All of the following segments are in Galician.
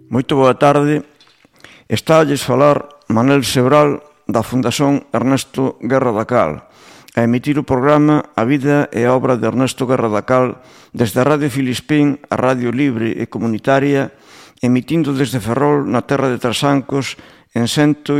Moito boa tarde. Está a lles falar Manel Sebral da Fundación Ernesto Guerra da Cal a emitir o programa A Vida e a Obra de Ernesto Guerra da Cal desde a Radio Filispín, a Radio Libre e Comunitaria, emitindo desde Ferrol na terra de Trasancos en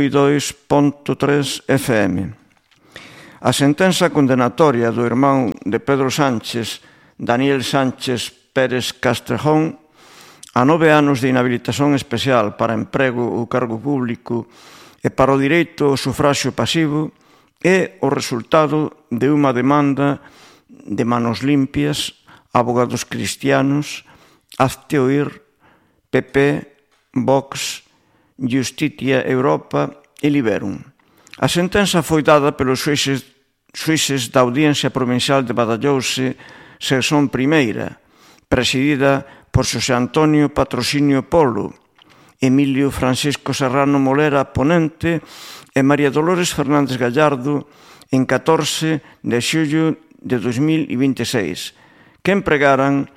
102.3 FM. A sentenza condenatoria do irmán de Pedro Sánchez, Daniel Sánchez Pérez Castrejón, a 9 anos de inhabilitación especial para emprego ou cargo público e para o direito ao sufraxio pasivo é o resultado de unha demanda de manos limpias, abogados cristianos, Hazte Oír, PP, Vox, Justitia Europa e Liberum. A sentenza foi dada pelos xuíces da Audiencia Provincial de Badajoz, sección primeira, presidida por Xosé Antonio Patrocinio Polo, Emilio Francisco Serrano Molera, ponente, e María Dolores Fernández Gallardo, en 14 de xullo de 2026, que empregaran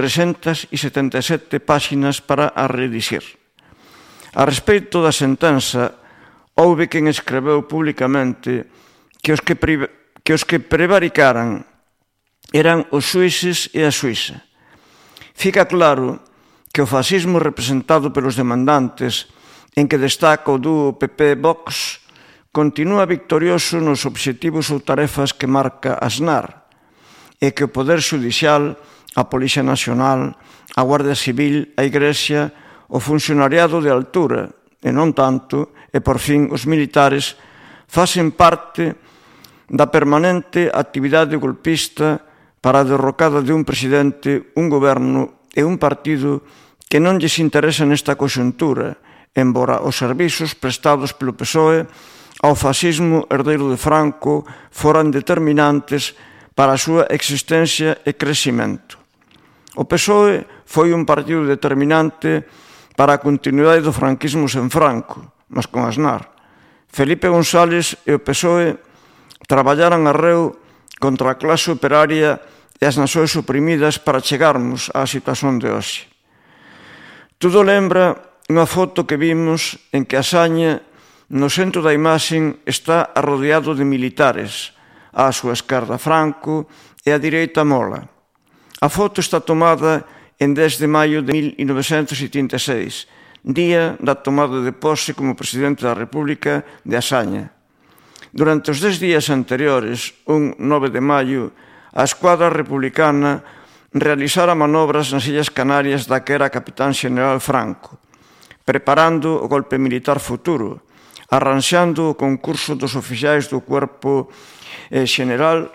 377 páxinas para a redixir. A respecto da sentenza, houve quen escreveu públicamente que os que prevaricaran eran os xuíces e a Suíza. Fica claro que o fascismo representado pelos demandantes, en que destaca o dúo PP-Vox, continúa victorioso nos obxectivos ou tarefas que marca Aznar, e que o Poder Xudicial, a Policía Nacional, a Guardia Civil, a Igrexa, o funcionariado de altura, e non tanto, e por fin os militares, facen parte da permanente actividade golpista para a derrocada de un presidente, un goberno e un partido que non lles interesa nesta conxuntura, embora os servizos prestados polo PSOE ao fascismo herdeiro de Franco foran determinantes para a súa existencia e crecimento. O PSOE foi un partido determinante para a continuidade do franquismo sen Franco, mas con Aznar. Felipe González e o PSOE traballaran arreo contra a clase operaria e as nacións oprimidas para chegarmos á situación de hoxe. Todo lembra unha foto que vimos en que Asaña, no centro da imaxen, está arrodeado de militares, á súa esquerda Franco e á direita Mola. A foto está tomada en 10 de maio de 1976, día da tomada de pose como presidente da República de Asaña. Durante os 10 días anteriores, un 9 de maio, a escuadra republicana realizara manobras nas Illas Canarias da que era capitán xeneral Franco, preparando o golpe militar futuro, arranxando o concurso dos oficiais do cuerpo xeneral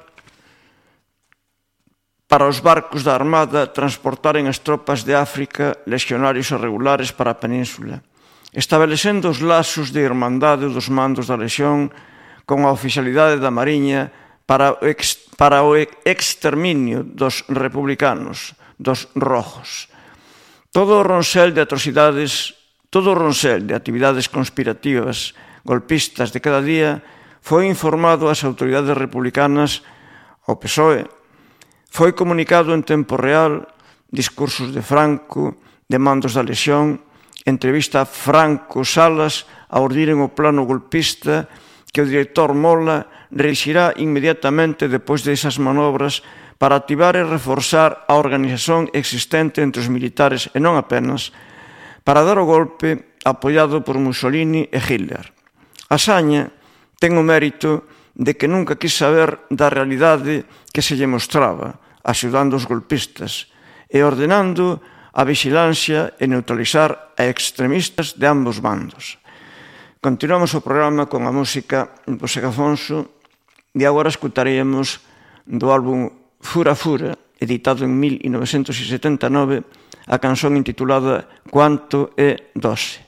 para os barcos da Armada transportaren as tropas de África, lexionarios irregulares para a península, establecendo os lazos de irmandade dos mandos da lexión con a oficialidade da Mariña para o exterminio dos republicanos, dos rojos. Todo o ronxel de atrocidades, todo o ronxel de actividades conspirativas, golpistas de cada día, foi informado ás autoridades republicanas, ao PSOE. Foi comunicado en tempo real, discursos de Franco, demandos da lexión, entrevista a Franco Salas a urdiren o plano golpista que o director Mola reeixirá inmediatamente depois desas manobras para activar e reforzar a organización existente entre os militares e non apenas para dar o golpe apoiado por Mussolini e Hitler. Asaña ten o mérito de que nunca quis saber da realidade que se lle mostraba, axudando os golpistas e ordenando a vixilancia e neutralizar a extremistas de ambos bandos. Continuamos o programa con a música do José Afonso e agora escutaríamos do álbum Fura Fura, editado en 1979, a canción intitulada Quanto é Doce.